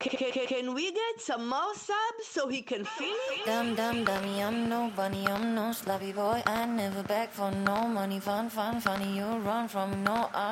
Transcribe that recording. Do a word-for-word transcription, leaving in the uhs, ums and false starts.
Can, can, can we get some more subs so he can feel it? Dumb, dumb, dummy, I'm no bunny, I'm no sloppy boy. I never beg for no money, fun, fun, funny. You run from me, no, I